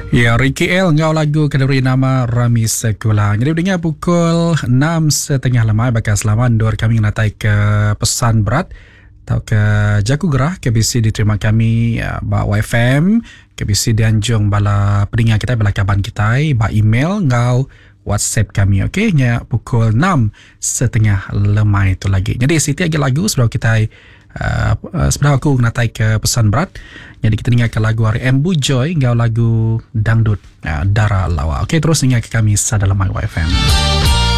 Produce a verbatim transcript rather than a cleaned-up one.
Ya, Ricky L ngau lagu keduri nama Rami Sekulang. Jadi dengar pukul enam setengah lemai bakal selamat dor kami ngatai ke pesan berat atau ke Jaku Gerah K B C diterima kami ya, ba Y F M K B C dianjung bala pendengar kita bala kaban kita ba email ngau WhatsApp kami, okey, nya pukul enam setengah lemai itu lagi. Jadi siti lagi lagu sebelum kita Uh, uh, sebenarnya aku natai ke pesan berat. Jadi kita dengarkan lagu R M Bujoy ngau lagu dangdut uh, Dara Lawa. Okey, terus dengar ke kami Sadalam Y F M.